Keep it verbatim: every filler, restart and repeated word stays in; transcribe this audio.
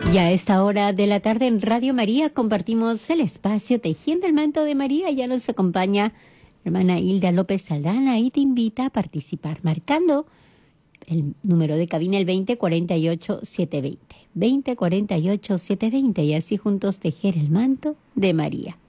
Y a esta hora de la tarde en Radio María compartimos el espacio Tejiendo el Manto de María. Ya nos acompaña hermana Hilda López Saldana y te invita a participar marcando el número de cabina, el veinte cuarenta y ocho setecientos veinte. veinte cuarenta y ocho setecientos veinte, y así juntos tejer el manto de María.